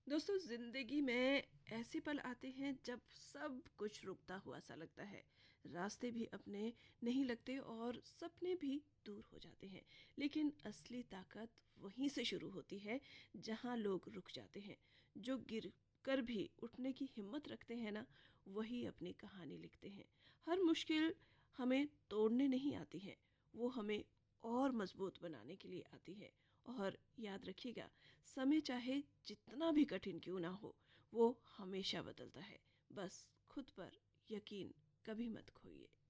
दोस्तों, ज़िंदगी में ऐसे पल आते हैं जब सब कुछ रुकता हुआ सा लगता है। रास्ते भी अपने नहीं लगते और सपने भी दूर हो जाते हैं। लेकिन असली ताकत वहीं से शुरू होती है जहाँ लोग रुक जाते हैं। जो गिर कर भी उठने की हिम्मत रखते हैं ना, वही अपनी कहानी लिखते हैं। हर मुश्किल हमें तोड़ने नहीं आती है, वो हमें और मजबूत बनाने के लिए आती है। और याद रखिएगा, समय चाहे जितना भी कठिन क्यों ना हो, वो हमेशा बदलता है। बस खुद पर यकीन कभी मत खोइए।